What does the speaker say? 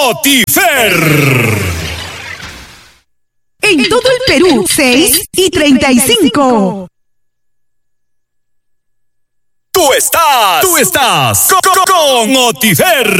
Otifer. En todo el Perú, 6:35. Tú estás con Otifer.